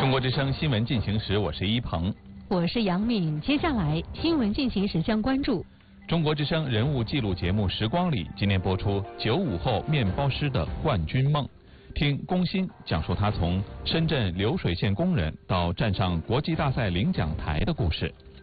中国之声新闻进行时，我是一鹏， 我是杨敏。接下来新闻进行时将关注中国之声人物记录节目《时光里》，今天播出95后面包师的冠军梦。听龚鑫讲述他从深圳流水线工人到站上国际大赛领奖台的故事。